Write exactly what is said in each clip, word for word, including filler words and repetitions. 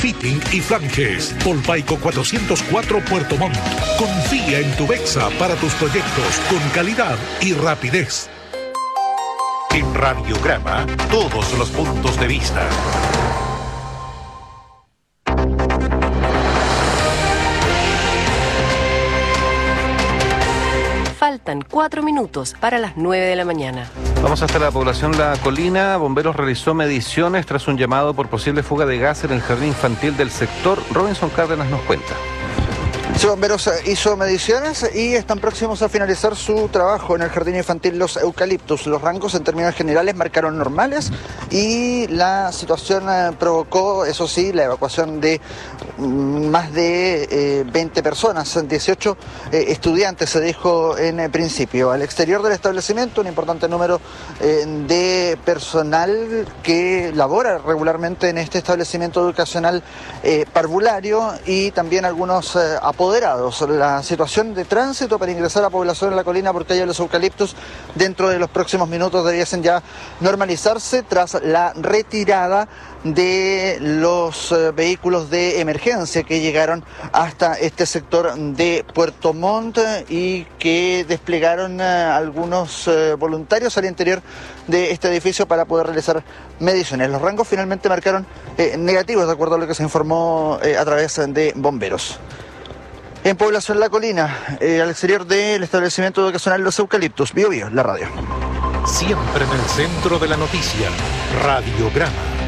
fitting y flanges. Polpaico cuatrocientos cuatro Puerto Montt. Confía en tu Bexa para tus proyectos con calidad y rapidez. En Radiograma, todos los puntos de vista. Faltan cuatro minutos para las nueve de la mañana. Vamos hasta la población La Colina. Bomberos realizó mediciones tras un llamado por posible fuga de gas en el jardín infantil del sector. Robinson Cárdenas nos cuenta. Sí, Bomberos hizo mediciones y están próximos a finalizar su trabajo en el jardín infantil Los Eucaliptus. Los rangos en términos generales marcaron normales y la situación eh, provocó, eso sí, la evacuación de mm, más de eh, veinte personas, dieciocho eh, estudiantes, se dijo en eh, principio. Al exterior del establecimiento, un importante número eh, de personal que labora regularmente en este establecimiento educacional eh, parvulario y también algunos eh, apoderados. La situación de tránsito para ingresar a la población en La Colina por calle Los Eucaliptus dentro de los próximos minutos debiesen ya normalizarse tras la retirada de los eh, vehículos de emergencia que llegaron hasta este sector de Puerto Montt y que desplegaron eh, algunos eh, voluntarios al interior de este edificio para poder realizar mediciones. Los rangos finalmente marcaron eh, negativos, de acuerdo a lo que se informó eh, a través de bomberos. En Población La Colina, eh, al exterior del establecimiento educacional Los Eucaliptus, Bio Bio, la radio. Siempre en el centro de la noticia, Radiograma.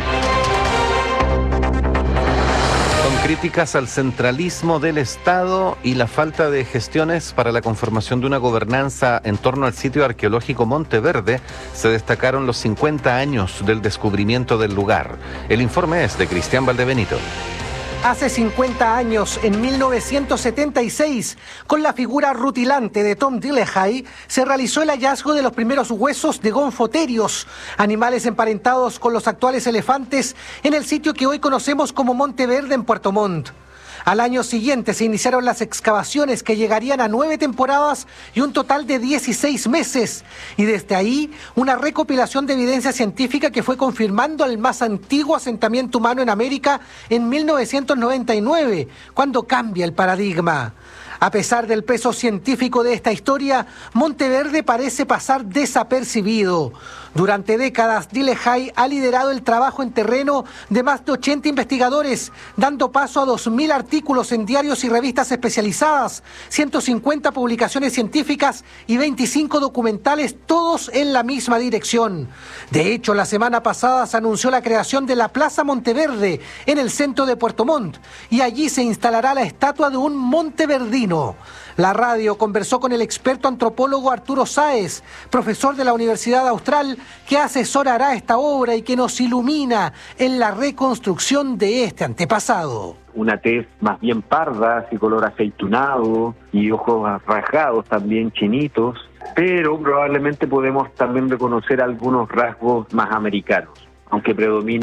Con críticas al centralismo del Estado y la falta de gestiones para la conformación de una gobernanza en torno al sitio arqueológico Monteverde, se destacaron los cincuenta años del descubrimiento del lugar. El informe es de Cristian Valdebenito. Hace cincuenta años, en mil novecientos setenta y seis, con la figura rutilante de Tom Dillehay, se realizó el hallazgo de los primeros huesos de gonfoterios, animales emparentados con los actuales elefantes, en el sitio que hoy conocemos como Monteverde en Puerto Montt. Al año siguiente se iniciaron las excavaciones que llegarían a nueve temporadas y un total de dieciséis meses. Y desde ahí, una recopilación de evidencia científica que fue confirmando el más antiguo asentamiento humano en América en mil novecientos noventa y nueve, cuando cambia el paradigma. A pesar del peso científico de esta historia, Monteverde parece pasar desapercibido. Durante décadas, Dillehay ha liderado el trabajo en terreno de más de ochenta investigadores, dando paso a dos mil artículos en diarios y revistas especializadas, ciento cincuenta publicaciones científicas y veinticinco documentales, todos en la misma dirección. De hecho, la semana pasada se anunció la creación de la Plaza Monteverde en el centro de Puerto Montt y allí se instalará la estatua de un monteverdino. La radio conversó con el experto antropólogo Arturo Sáez, profesor de la Universidad Austral, que asesorará esta obra y que nos ilumina en la reconstrucción de este antepasado. Una tez más bien parda, así color aceitunado y ojos rasgados también chinitos, pero probablemente podemos también reconocer algunos rasgos más americanos, aunque predomina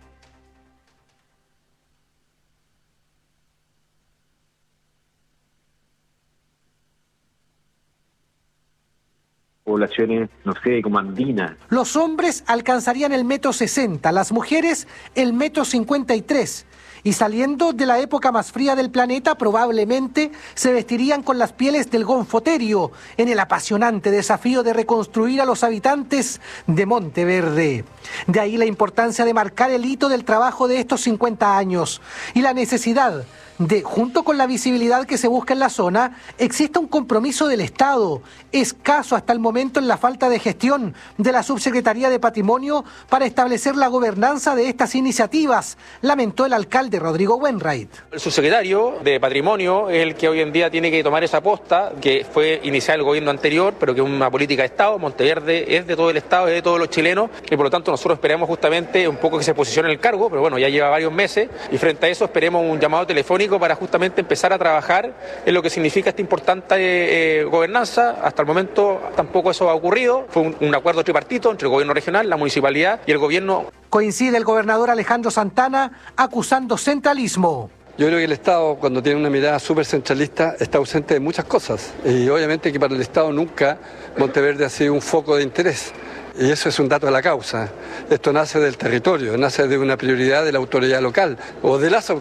poblaciones, no sé, como andinas. Los hombres alcanzarían el metro sesenta, las mujeres el metro cincuenta y tres. Y saliendo de la época más fría del planeta, probablemente se vestirían con las pieles del gonfoterio en el apasionante desafío de reconstruir a los habitantes de Monteverde. De ahí la importancia de marcar el hito del trabajo de estos cincuenta años y la necesidad de, junto con la visibilidad que se busca en la zona, exista un compromiso del Estado, escaso hasta el momento en la falta de gestión de la Subsecretaría de Patrimonio para establecer la gobernanza de estas iniciativas, lamentó el alcalde Rodrigo Wainwright. El subsecretario de Patrimonio es el que hoy en día tiene que tomar esa posta, que fue iniciada el gobierno anterior, pero que es una política de Estado. Monteverde es de todo el Estado, es de todos los chilenos, y por lo tanto nosotros esperamos justamente un poco que se posicione en el cargo, pero bueno, ya lleva varios meses, y frente a eso esperemos un llamado telefónico para justamente empezar a trabajar en lo que significa esta importante eh, gobernanza. Hasta el momento tampoco eso ha ocurrido. Fue un, un acuerdo tripartito entre el gobierno regional, la municipalidad y el gobierno. Coincide el gobernador Alejandro Santana acusando centralismo. Yo creo que el Estado, cuando tiene una mirada súper centralista, está ausente de muchas cosas. Y obviamente que para el Estado nunca Monteverde ha sido un foco de interés. Y eso es un dato de la causa. Esto nace del territorio, nace de una prioridad de la autoridad local o de las autoridades.